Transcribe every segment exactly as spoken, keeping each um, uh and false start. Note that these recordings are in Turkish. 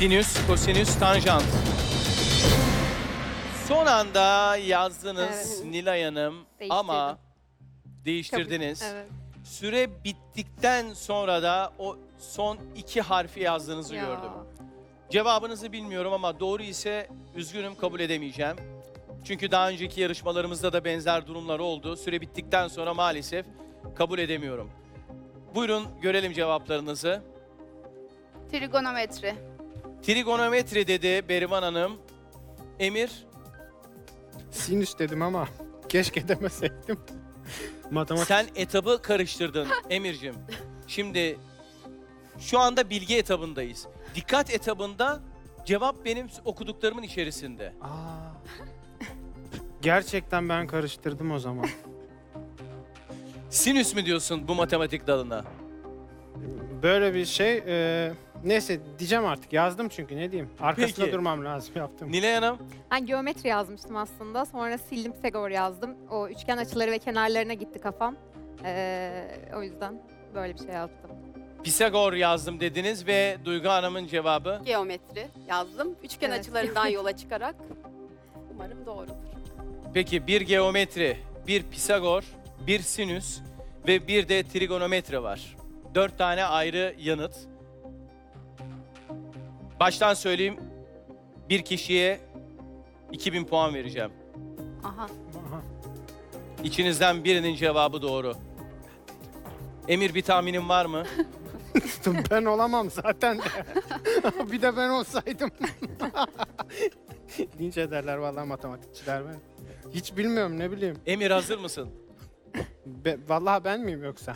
Sinüs, kosinüs, tanjant. Son anda yazdınız Evet. Nilay Hanım Değiştirdim. ama değiştirdiniz. Evet. Süre bittikten sonra da o son iki harfi yazdığınızı Ya. gördüm. Cevabınızı bilmiyorum ama doğru ise üzgünüm, kabul edemeyeceğim. Çünkü daha önceki yarışmalarımızda da benzer durumlar oldu. Süre bittikten sonra maalesef kabul edemiyorum. Buyurun görelim cevaplarınızı. Trigonometri. Trigonometri dedi Berivan Hanım. Emir, Sinüs dedim ama keşke demeseydim. Matematik. sen etabı karıştırdın Emir'cim. Şimdi şu anda bilgi etabındayız. Dikkat etabında cevap benim okuduklarımın içerisinde. Aa. Gerçekten ben karıştırdım o zaman. Sinüs mü diyorsun bu matematik dalına? Böyle bir şey. e, neyse diyeceğim artık. Yazdım çünkü ne diyeyim. Arkasında Peki. durmam lazım yaptım. Nilay Hanım, Ben geometri yazmıştım aslında. Sonra sildim, Pisagor yazdım. O üçgen açıları ve kenarlarına gitti kafam. Ee, o yüzden böyle bir şey yaptım. Pisagor yazdım dediniz ve Duygu Hanım'ın cevabı. Geometri yazdım. Üçgen Evet. açılarından yola çıkarak umarım doğrudur. Peki bir geometri, bir Pisagor, bir sinüs ve bir de trigonometri var. Dört tane ayrı yanıt. Baştan söyleyeyim, bir kişiye iki bin puan vereceğim. Aha. Aha. İçinizden birinin cevabı doğru. Emir, bir tahminin var mı? Ben olamam zaten de. Bir de ben olsaydım. Linç ederler vallahi matematikçiler ben. Hiç bilmiyorum ne bileyim. Emir, hazır mısın? Be, vallahi ben miyim yoksa?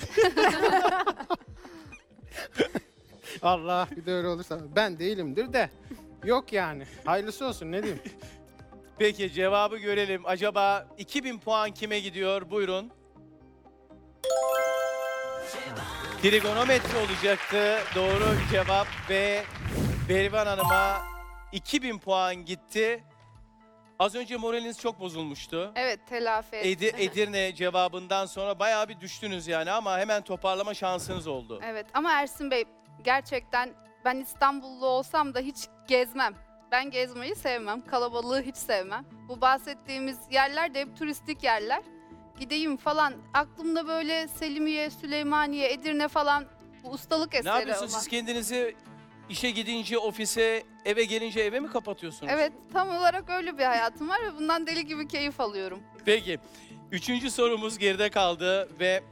Allah bir de öyle olursa ben değilimdir de. Yok yani. Hayırlısı olsun ne diyeyim. Peki cevabı görelim. Acaba iki bin puan kime gidiyor? Buyurun. Trigonometri olacaktı. Doğru cevap ve Berivan Hanım'a iki bin puan gitti. Az önce moraliniz çok bozulmuştu. Evet, telafi ettim. Edi- Edirne cevabından sonra bayağı bir düştünüz yani ama hemen toparlama şansınız oldu. Evet ama Ersin Bey, gerçekten ben İstanbullu olsam da hiç gezmem. Ben gezmeyi sevmem, kalabalığı hiç sevmem. Bu bahsettiğimiz yerler de hep turistik yerler. Gideyim falan, aklımda böyle Selimiye, Süleymaniye, Edirne falan bu ustalık Ne eseri yapıyorsunuz olan. siz kendinizi işe gidince ofise, eve gelince eve mi kapatıyorsunuz? Evet, tam olarak öyle bir hayatım var ve bundan deli gibi keyif alıyorum. Peki. Üçüncü sorumuz geride kaldı ve